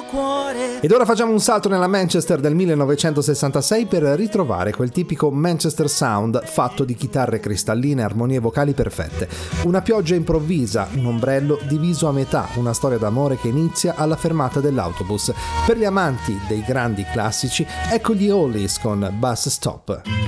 cuore. Ed ora facciamo un salto nella Manchester del 1966 per ritrovare quel tipico Manchester Sound fatto di chitarre cristalline e armonie vocali perfette. Una pioggia improvvisa, un ombrello diviso a metà, una storia d'amore che inizia alla fermata dell'autobus. Per gli amanti dei grandi classici, ecco gli Hollies con Bus Stop.